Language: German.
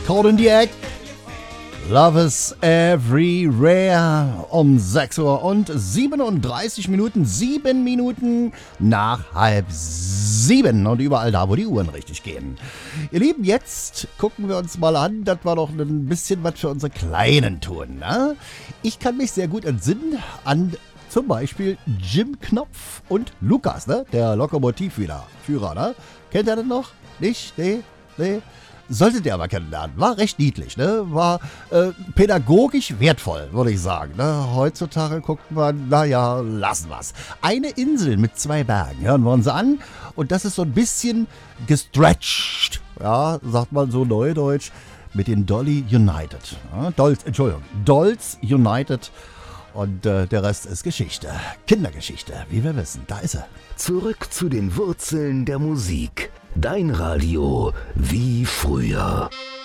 Caught in the Act. Love is everywhere. Um 6 Uhr und 37 Minuten. 7 Minuten nach 6:30. Und überall da, wo die Uhren richtig gehen. Ihr Lieben, jetzt gucken wir uns mal an, dass wir noch ein bisschen was für unsere Kleinen tun. Ne? Ich kann mich sehr gut entsinnen an zum Beispiel Jim Knopf und Lukas, ne? Der Lokomotivführer. Ne? Kennt ihr das noch? Nicht? Nee? Solltet ihr aber kennenlernen. War recht niedlich, ne? War pädagogisch wertvoll, würde ich sagen. Ne? Heutzutage guckt man, naja, lassen wir's. Eine Insel mit 2 Bergen, hören wir uns an. Und das ist so ein bisschen gestretched, ja, sagt man so neudeutsch, mit den Dolly United. Ja, Dolls United. Und der Rest ist Geschichte. Kindergeschichte, wie wir wissen. Da ist er. Zurück zu den Wurzeln der Musik. Dein Radio wie früher.